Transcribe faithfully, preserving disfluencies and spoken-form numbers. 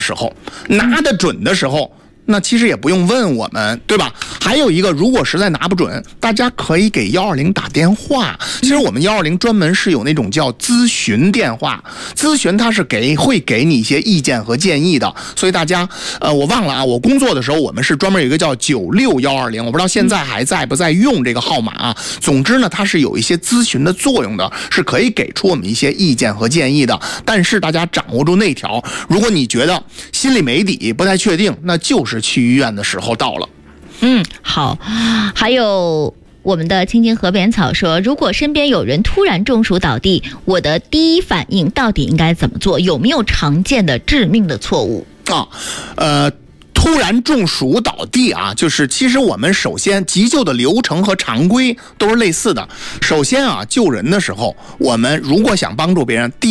时候，拿得准的时候，那其实也不用问我们，对吧？还有一个，如果实在拿不准，大家可以给一二零打电话。其实我们一二零专门是有那种叫咨询电话，咨询它是给会给你一些意见和建议的。所以大家，呃，我忘了啊，我工作的时候我们是专门有一个叫九六一二零，我不知道现在还在不在用这个号码啊。总之呢，它是有一些咨询的作用的，是可以给出我们一些意见和建议的。但是大家掌握住那条，如果你觉得心里没底，不太确定，那就是去医院的时候到了。 嗯，好。还有我们的青青河边草说，如果身边有人突然中暑倒地，我的第一反应到底应该怎么做？有没有常见的致命的错误啊？呃。突然中暑倒地啊，就是其实我们首先急救的流程和常规都是类似的。首先啊，救人的时候，我们如果想帮助别人，第